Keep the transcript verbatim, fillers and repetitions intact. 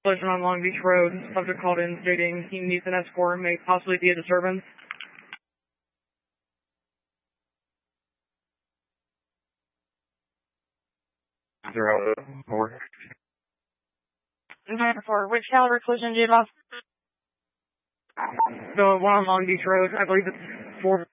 Collision on Long Beach Road. Subject called in stating he needs an escort, may possibly be a disturbance. Zero four. Nine four. Which caliber collision did you have? The one on Long Beach Road. I believe it's four.